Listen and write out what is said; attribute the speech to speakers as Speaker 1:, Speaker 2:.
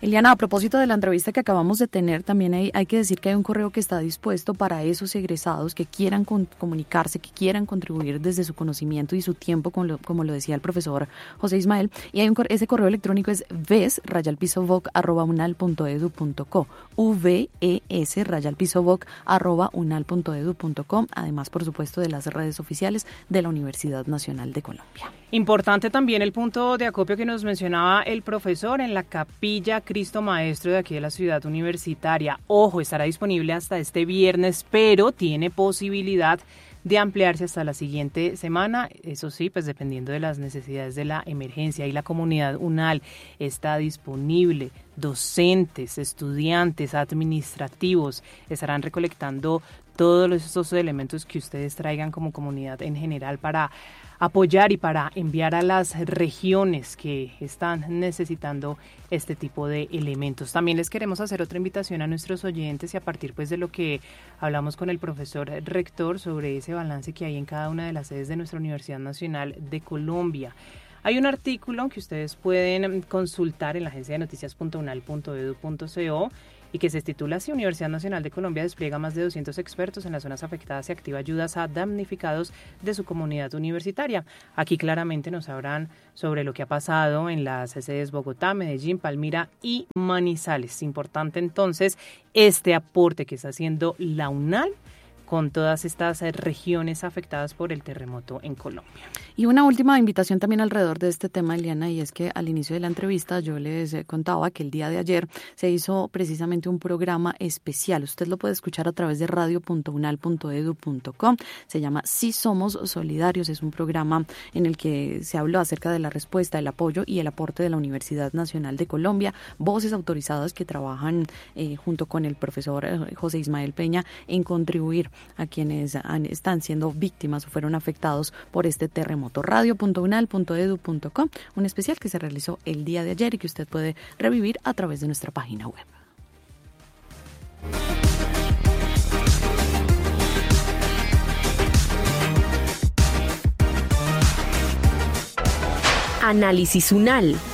Speaker 1: Eliana, a propósito de la entrevista que acabamos de tener, también hay que decir que hay un correo que está dispuesto para esos egresados que quieran comunicarse, que quieran contribuir desde su conocimiento y su tiempo, como lo decía el profesor José Ismael, y ese correo electrónico es ves@unal.edu.co, ves@unal.edu.com, además, por supuesto, de las redes oficiales de la Universidad Nacional de Colombia.
Speaker 2: Importante también el punto de acopio que nos mencionaba el profesor en la Capilla Cristo Maestro de aquí de la ciudad universitaria. Ojo, estará disponible hasta este viernes, pero tiene posibilidad de ampliarse hasta la siguiente semana. Eso sí, pues dependiendo de las necesidades de la emergencia. Y la comunidad UNAL está disponible. Docentes, estudiantes, administrativos estarán recolectando todos estos elementos que ustedes traigan como comunidad en general para apoyar y para enviar a las regiones que están necesitando este tipo de elementos. También les queremos hacer otra invitación a nuestros oyentes y a partir pues de lo que hablamos con el profesor rector sobre ese balance que hay en cada una de las sedes de nuestra Universidad Nacional de Colombia. Hay un artículo que ustedes pueden consultar en la agencia de noticias.unal.edu.co y que se titula así: Universidad Nacional de Colombia despliega más de 200 expertos en las zonas afectadas y activa ayudas a damnificados de su comunidad universitaria. Aquí claramente nos hablan sobre lo que ha pasado en las sedes Bogotá, Medellín, Palmira y Manizales. Importante entonces este aporte que está haciendo la UNAL con todas estas regiones afectadas por el terremoto en Colombia.
Speaker 1: Y una última invitación también alrededor de este tema, Eliana, y es que al inicio de la entrevista yo les contaba que el día de ayer se hizo precisamente un programa especial. Usted lo puede escuchar a través de radio.unal.edu.com. Se llama Sí Somos Solidarios. Es un programa en el que se habló acerca de la respuesta, el apoyo y el aporte de la Universidad Nacional de Colombia. Voces autorizadas que trabajan junto con el profesor José Ismael Peña en contribuir a quienes están siendo víctimas o fueron afectados por este terremoto. Radio.unal.edu.com, un especial que se realizó el día de ayer y que usted puede revivir a través de nuestra página web.
Speaker 3: Análisis UNAL.